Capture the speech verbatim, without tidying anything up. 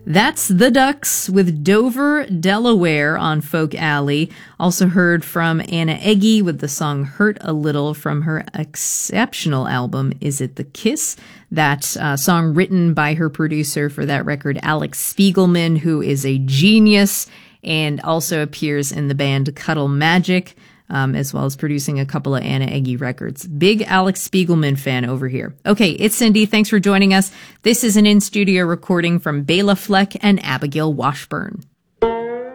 That's The Ducks with Dover, Delaware on Folk Alley. Also heard from Anna Eggy with the song Hurt a Little from her exceptional album, Is It the Kiss? That uh, song written by her producer for that record, Alex Spiegelman, who is a genius and also appears in the band Cuddle Magic, um, as well as producing a couple of Anna Eggy records. Big Alex Spiegelman fan over here. Okay, it's Cindy. Thanks for joining us. This is an in-studio recording from Bela Fleck and Abigail Washburn.